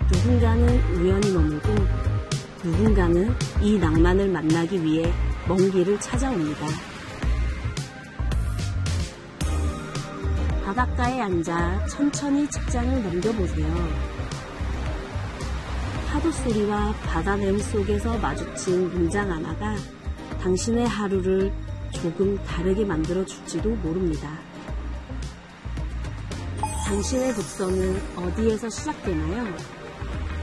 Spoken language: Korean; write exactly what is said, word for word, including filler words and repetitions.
누군가는 우연히 머물고 누군가는 이 낭만을 만나기 위해 먼 길을 찾아옵니다. 바닷가에 앉아 천천히 책장을 넘겨보세요. 파도 소리와 바다 내음 속에서 마주친 문장 하나가 당신의 하루를 조금 다르게 만들어 줄지도 모릅니다. 당신의 독서는 어디에서 시작되나요?